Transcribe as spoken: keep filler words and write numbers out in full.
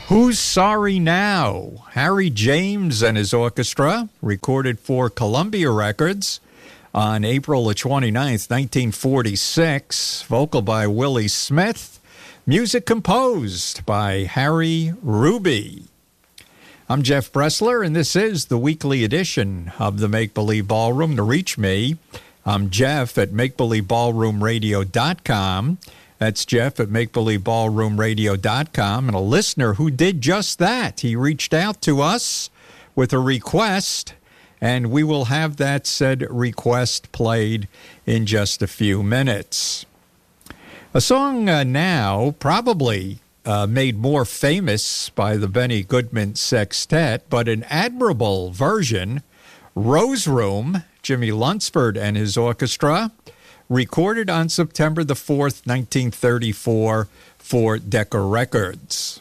Who's Sorry Now? Harry James and his orchestra, recorded for Columbia Records on April twenty-ninth, nineteen forty-six. Vocal by Willie Smith. Music composed by Harry Ruby. I'm Jeff Bressler, and this is the weekly edition of the Make Believe Ballroom. To reach me, I'm Jeff at make believe ballroom radio dot com. That's Jeff at make believe ballroom radio dot com. And a listener who did just that. He reached out to us with a request, and we will have that said request played in just a few minutes. A song uh, now probably uh, made more famous by the Benny Goodman Sextet, but an admirable version, Rose Room, Jimmy Lunsford and his orchestra, recorded on September the fourth, nineteen thirty-four for Decca Records.